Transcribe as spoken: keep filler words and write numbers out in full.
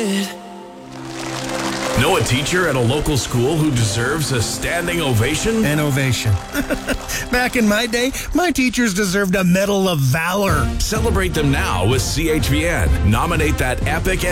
Know a teacher at a local school who deserves a standing ovation? An ovation. Back in my day, my teachers deserved a Medal of Valor. Celebrate them now with C H V N. Nominate that epic